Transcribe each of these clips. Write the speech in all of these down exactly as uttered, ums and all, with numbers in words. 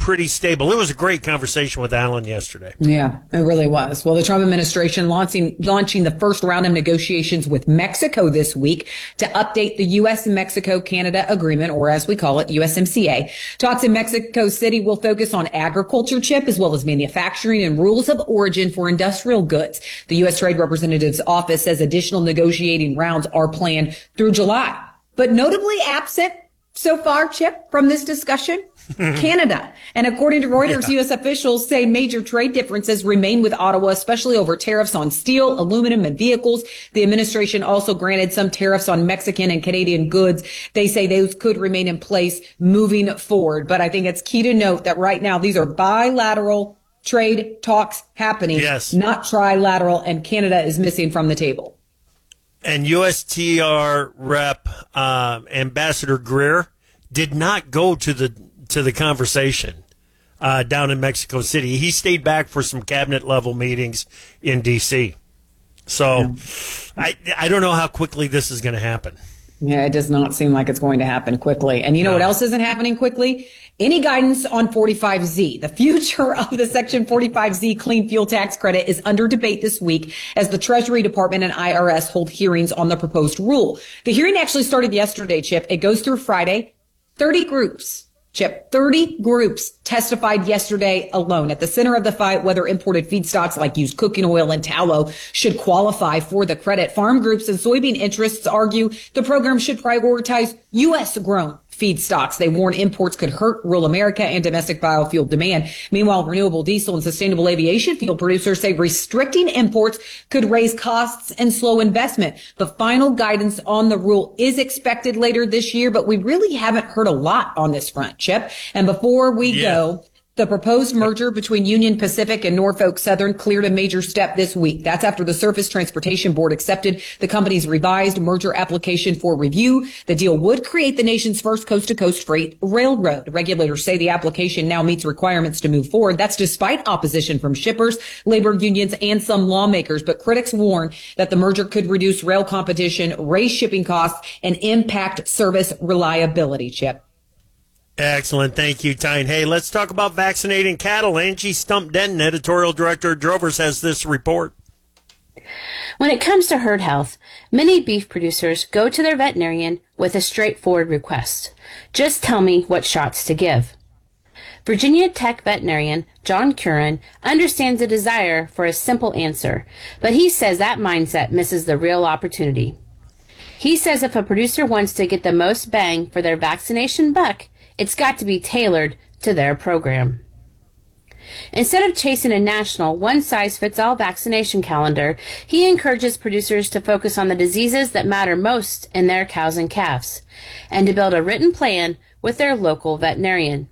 pretty stable. It was a great conversation with Alan yesterday. Yeah, it really was. Well, the Trump administration launching launching the first round of negotiations with Mexico this week to update the U S and Mexico-Canada agreement, or as we call it, U S M C A. Talks in Mexico City will focus on agriculture, Chip, as well as manufacturing and rules of origin for industrial goods. The U S Trade Representative's office says additional negotiating rounds are planned through July. But notably absent so far, Chip, from this discussion, Canada. And according to Reuters, yeah. U S officials say major trade differences remain with Ottawa, especially over tariffs on steel, aluminum, and vehicles. The administration also granted some tariffs on Mexican and Canadian goods. They say those could remain in place moving forward. But I think it's key to note that right now these are bilateral trade talks happening, yes. not trilateral, and Canada is missing from the table. And U S T R Rep uh, Ambassador Greer did not go to the to the conversation uh, down in Mexico City. He stayed back for some cabinet level meetings in D C. So yeah. I I don't know how quickly this is going to happen. Yeah, it does not seem like it's going to happen quickly. And you know no. what else isn't happening quickly? Any guidance on forty-five Z. The future of the Section forty-five Z clean fuel tax credit is under debate this week as the Treasury Department and I R S hold hearings on the proposed rule. The hearing actually started yesterday, Chip. It goes through Friday. thirty groups. Chip, thirty groups testified yesterday alone. At the center of the fight, whether imported feedstocks like used cooking oil and tallow should qualify for the credit. Farm groups and soybean interests argue the program should prioritize U S grown feedstocks. They warn imports could hurt rural America and domestic biofuel demand. Meanwhile, renewable diesel and sustainable aviation fuel producers say restricting imports could raise costs and slow investment. The final guidance on the rule is expected later this year, but we really haven't heard a lot on this front, Chip. And before we yeah. go, the proposed merger between Union Pacific and Norfolk Southern cleared a major step this week. That's after the Surface Transportation Board accepted the company's revised merger application for review. The deal would create the nation's first coast-to-coast freight railroad. Regulators say the application now meets requirements to move forward. That's despite opposition from shippers, labor unions, and some lawmakers. But critics warn that the merger could reduce rail competition, raise shipping costs, and impact service reliability, Chip. Excellent. Thank you, Tyne. Hey, let's talk about vaccinating cattle. Angie Stump-Denton, editorial director of Drovers, has this report. When it comes to herd health, many beef producers go to their veterinarian with a straightforward request. Just tell me what shots to give. Virginia Tech veterinarian John Curran understands the desire for a simple answer, but he says that mindset misses the real opportunity. He says if a producer wants to get the most bang for their vaccination buck, it's got to be tailored to their program. Instead of chasing a national one-size-fits-all vaccination calendar, he encourages producers to focus on the diseases that matter most in their cows and calves, and to build a written plan with their local veterinarian.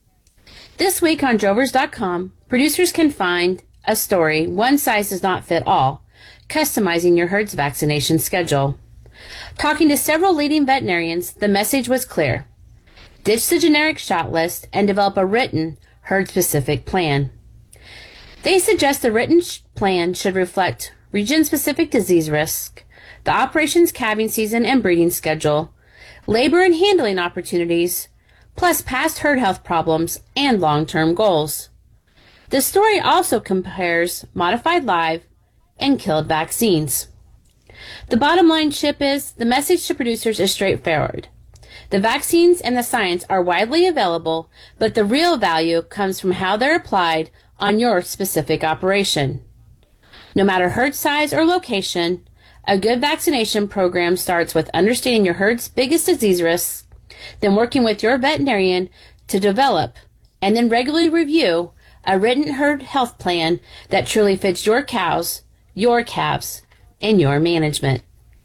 This week on Drovers dot com, producers can find a story, One Size Does Not Fit All, customizing your herd's vaccination schedule. Talking to several leading veterinarians, the message was clear. Ditch the generic shot list and develop a written, herd-specific plan. They suggest the written sh- plan should reflect region-specific disease risk, the operations calving season and breeding schedule, labor and handling opportunities, plus past herd health problems and long-term goals. The story also compares modified live and killed vaccines. The bottom line, Chip, is the message to producers is straightforward. The vaccines and the science are widely available, but the real value comes from how they're applied on your specific operation. No matter herd size or location, a good vaccination program starts with understanding your herd's biggest disease risks, then working with your veterinarian to develop and then regularly review a written herd health plan that truly fits your cows, your calves, and your management.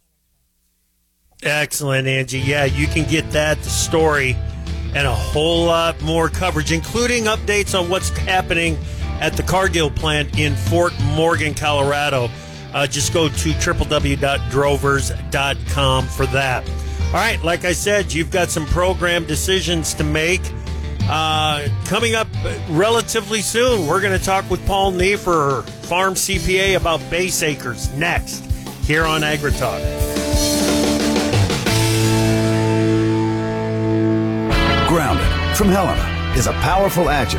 Excellent, Angie. Yeah, you can get that, the story, and a whole lot more coverage, including updates on what's happening at the Cargill plant in Fort Morgan, Colorado. Uh, just go to w w w dot drovers dot com for that. All right, like I said, you've got some program decisions to make. Uh, coming up relatively soon, we're going to talk with Paul Neiffer, Farm C P A, about base acres next here on AgriTalk. Grounded from Helena is a powerful adjective